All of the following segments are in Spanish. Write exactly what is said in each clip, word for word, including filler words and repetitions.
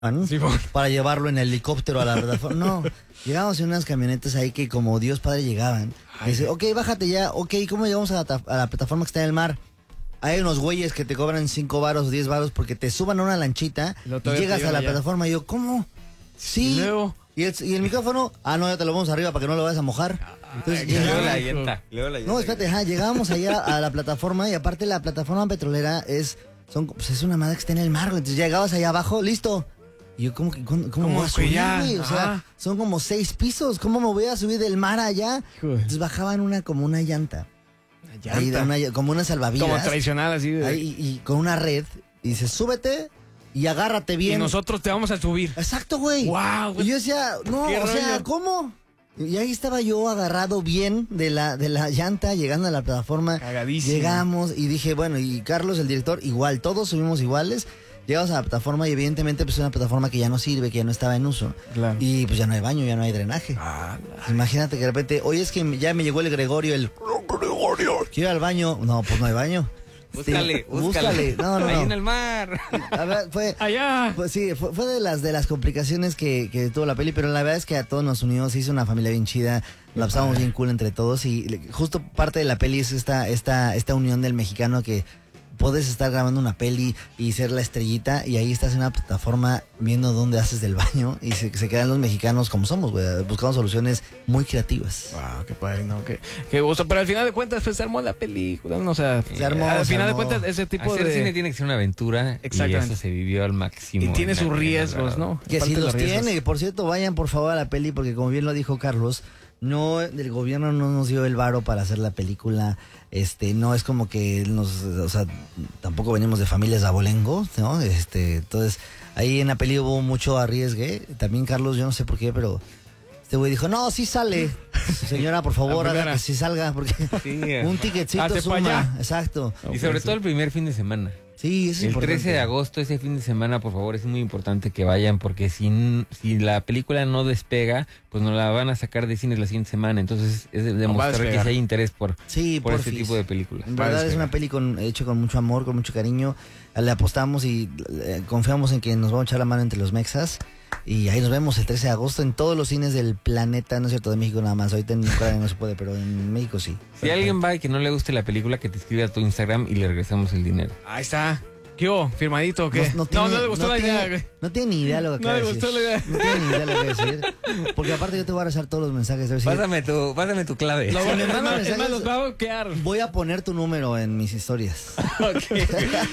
Sí, bueno. Para llevarlo en helicóptero a la plataforma. No, llegamos en unas camionetas ahí que como Dios Padre llegaban. Ay, dice, ok, bájate ya, ok, ¿cómo llegamos a la, a la plataforma que está en el mar? Hay unos güeyes que te cobran cinco varos o diez varos porque te suban a una lanchita y llegas a la allá. plataforma. Y yo, ¿cómo? Sí. ¿Y, luego? ¿Y, el, y el micrófono, ah, no, ya te lo vamos arriba para que no lo vayas a mojar. Entonces, Ay, luego la llanta. No, espérate, ajá, llegábamos allá a la plataforma y aparte la plataforma petrolera es, son, pues es una madre que está en el mar. Entonces llegabas allá abajo, listo. Y yo, ¿cómo, cómo, cómo voy a subir, güey? O sea, son como seis pisos. ¿Cómo me voy a subir del mar allá? Joder. Entonces bajaban una como una llanta. Una llanta. Ahí, una, como una salvavidas. Como tradicional, así. De... Ahí, y, y con una red. Y dice, súbete y agárrate bien. Y nosotros te vamos a subir. Exacto, güey. Wow, y yo decía, no, o sea, ¿cómo? Y ahí estaba yo agarrado bien de la, de la llanta, llegando a la plataforma. Cagadísimo. Llegamos y dije, bueno, y Carlos, el director, igual, todos subimos iguales. Llegamos a la plataforma y evidentemente pues es una plataforma que ya no sirve, que ya no estaba en uso. Claro. Y pues ya no hay baño, ya no hay drenaje. Ah, imagínate que de repente, oye, es que ya me llegó el Gregorio, el Gregorio. Quiero ir al baño. No, pues no hay baño. Búscale, sí, búscale. búscale. No, no, Ahí no. en el mar. A ver, fue, allá. Pues sí, fue, fue de las de las complicaciones que, que tuvo la peli, pero la verdad es que a todos nos unió, se hizo una familia bien chida, la pasamos bien cool entre todos y justo parte de la peli es esta, esta, esta unión del mexicano que puedes estar grabando una peli y ser la estrellita y ahí estás en una plataforma viendo dónde haces del baño y se, se quedan los mexicanos como somos, güey, buscando soluciones muy creativas. Wow, qué padre, ¿no? Qué, qué gusto, pero al final de cuentas pues, se armó la película, ¿no? O sea, se armó, al se final armó. de cuentas ese tipo Hacer de... cine tiene que ser una aventura. Exactamente. Y eso se vivió al máximo. Y tiene sus riesgos, ¿no? Que si los tiene, por cierto, vayan por favor a la peli porque como bien lo dijo Carlos, no, el gobierno no nos dio el varo para hacer la película, este, no es como que nos, o sea, tampoco venimos de familias de abolengo, ¿no? Este, entonces, ahí en la peli hubo mucho arriesgue, también Carlos, yo no sé por qué, pero este güey dijo, no, sí sale, señora, por favor, haga que sí salga, porque sí, un ticketcito suma, exacto. Y sobre todo el primer fin de semana. Sí, es el importante. trece de agosto, ese fin de semana, por favor, es muy importante que vayan porque si, si la película no despega, pues nos la van a sacar de cines la siguiente semana. Entonces es de demostrar no que si hay interés por, sí, por ese tipo de películas. En verdad es una peli con, hecha con mucho amor, con mucho cariño. Le apostamos y eh, confiamos en que nos vamos a echar la mano entre los mexas. Y ahí nos vemos el trece de agosto en todos los cines del planeta, no es cierto, de México nada más. Ahorita en Ucrania no se puede, pero en México sí. Si alguien va y que no le guste la película, que te escriba a tu Instagram y le regresamos el dinero. Ahí está. ¿Qué hubo? ¿Firmadito o qué? No, no, tiene, no, no le gustó no la tiene, idea. No tiene ni idea lo que acaba de decir. No le gustó la idea. No tiene ni idea lo que decir. Porque aparte yo te voy a rezar todos los mensajes. Decir, pásame, tu, pásame tu clave. Lo, es más, los va a bloquear. Voy a poner tu número en mis historias. Okay.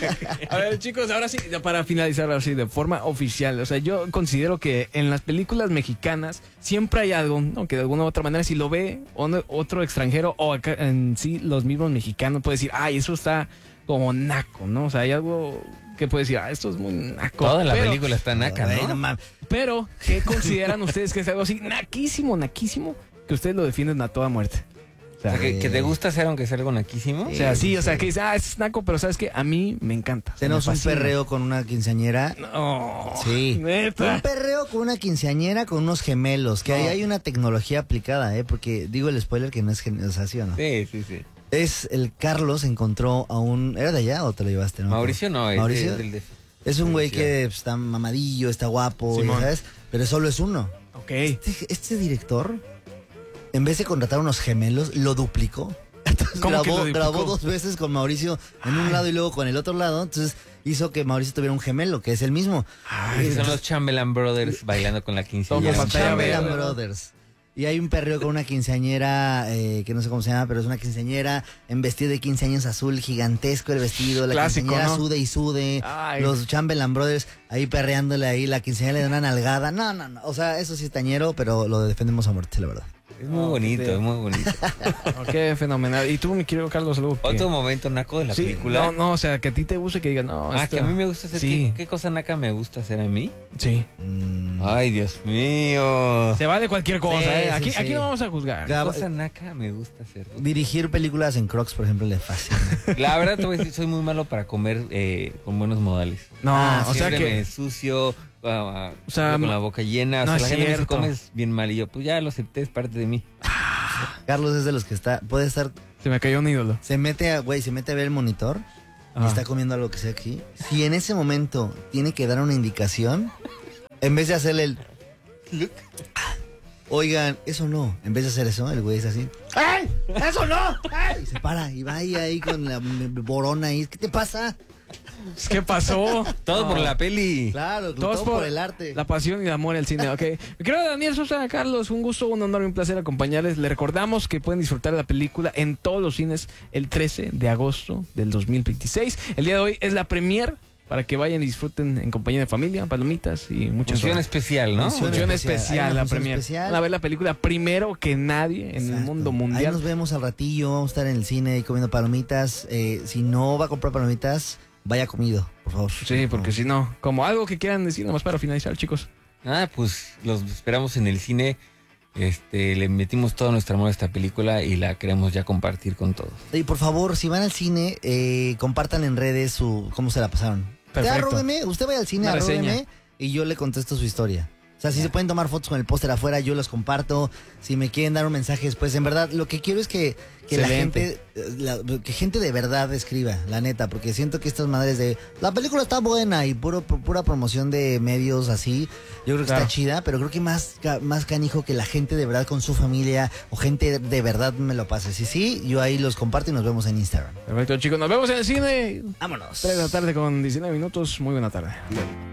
A ver, chicos, ahora sí, para finalizar así de forma oficial. O sea, yo considero que en las películas mexicanas siempre hay algo, ¿no? Que de alguna u otra manera, si lo ve otro extranjero o acá en sí los mismos mexicanos, puede decir, ay, eso está como naco, ¿no? O sea, hay algo que puede decir, ah, esto es muy naco. Toda la pero, película está naca, ¿no? no pero, ¿qué consideran ustedes que es algo así naquísimo, naquísimo, que ustedes lo defienden a toda muerte? O sea, o sea que, que te gusta hacer aunque sea algo naquísimo. Sí, o sea, sí, o sea, que dices, ah, es naco, pero ¿sabes qué? A mí me encanta. Tenemos un perreo con una quinceañera. No. Sí. Neta. Un perreo con una quinceañera con unos gemelos, que no. ahí hay una tecnología aplicada, ¿eh? Porque digo el spoiler que no es gemelos, o sea, ¿sí o no? Sí, sí, sí. Es el Carlos encontró a un... ¿Era de allá o te lo llevaste? No, Mauricio no, es Mauricio. del de, es un güey que pues, está mamadillo, está guapo, ¿sabes? Pero solo es uno. Ok. Este, este director, en vez de contratar unos gemelos, lo duplicó. Entonces ¿Cómo grabó, que lo duplicó? grabó dos veces con Mauricio en un lado y luego con el otro lado. Entonces hizo que Mauricio tuviera un gemelo, que es el mismo. Ay, son los Chamberlain Brothers bailando con la quinceañera. Los Chamberlain Brothers. Y hay un perreo con una quinceañera, eh, que no sé cómo se llama, pero es una quinceañera en vestido de quince años azul, gigantesco el vestido, la Clásico, quinceañera ¿no? sude y sude, Ay. Los Chamberlain Brothers ahí perreándole ahí, la quinceañera le da una nalgada, no, no, no, o sea, eso sí es tañero, pero lo defendemos a muerte, la verdad. Es muy bonito, es muy bonito. Ok, fenomenal. ¿Y tú, mi querido Carlos, luego otro qué? momento naco de la sí, película? No, no, o sea, que a ti te guste que digas, no. Ah, esto... que a mí me gusta hacer. Sí. ¿Qué, ¿Qué cosa naca me gusta hacer a mí? Sí. Mm. Ay, Dios mío. Se vale cualquier cosa, sí, ¿eh? Aquí, sí, sí. aquí no vamos a juzgar. ¿Qué cosa naca me gusta hacer? Dirigir películas en Crocs, por ejemplo, le fascina. La verdad, te voy a decir, soy muy malo para comer eh, con buenos modales. No, ah, o sea que. Me sucio. Uh, uh, o sea, con la boca llena. No o sea, es la gente cierto. me comes bien mal. Y yo, pues ya lo acepté, es parte de mí. Carlos es de los que está, puede estar... Se me cayó un ídolo. Se mete a, güey, se mete a ver el monitor ah. y está comiendo algo que sea aquí. Si en ese momento tiene que dar una indicación, En vez de hacerle el... Oigan, eso no. En vez de hacer eso, el güey es así. ¡Ay! ¡Eso no! ¡Ay! Y se para y va ahí, ahí con la borona ahí. ¿Qué te pasa? ¿Qué pasó? Todo no. por la peli. Claro, todo, todo por, por el arte. La pasión y el amor al cine, ok. Mi querido Daniel Sosa, Carlos, un gusto, un honor y un placer acompañarles. Les recordamos que pueden disfrutar de la película en todos los cines el trece de agosto del dos mil veintiséis. El día de hoy es la premier para que vayan y disfruten en compañía de familia, palomitas y muchas Función especial, ¿no? Función, función especial, especial la premier. Especial. Van a ver la película primero que nadie en Exacto. el mundo mundial. Ahí nos vemos al ratillo, vamos a estar en el cine y comiendo palomitas. Eh, si no va a comprar palomitas, vaya comido, por favor. Sí, porque si no, como algo que quieran decir nomás para finalizar, chicos. Ah, pues los esperamos en el cine. Este, le metimos todo nuestro amor a esta película y la queremos ya compartir con todos. Y por favor, si van al cine, eh, compartan en redes su cómo se la pasaron. Perfecto. Arróbeme, usted vaya al cine, arróbeme y yo le contesto su historia. O sea, si yeah. se pueden tomar fotos con el póster afuera, yo los comparto. Si me quieren dar un mensaje después, en verdad, lo que quiero es que, que la gente, la, que gente de verdad escriba, la neta, porque siento que estas madres de la película está buena y puro, pura promoción de medios así, yo creo que claro. está chida, pero creo que más, más canijo que la gente de verdad con su familia o gente de verdad me lo pase. Si sí, yo ahí los comparto y nos vemos en Instagram. Perfecto, chicos, nos vemos en el cine. Vámonos. tres de la tarde con diecinueve minutos. Muy buena tarde.